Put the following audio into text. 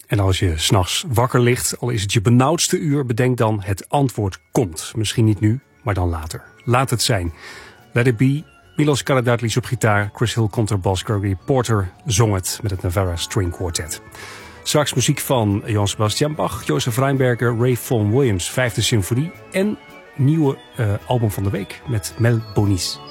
En als je 's nachts wakker ligt, al is het je benauwdste uur, bedenk dan het antwoord komt. Misschien niet nu, maar dan later. Laat het zijn. Let It Be, Milos Karadatlis op gitaar, Chris Hill contrabas, Gregory Porter zong het met het Navarra String Quartet. Straks muziek van Johann Sebastian Bach, Joseph Reinberger, Ray Vaughan Williams, 5e symfonie en nieuwe album van de week met Mel Bonis.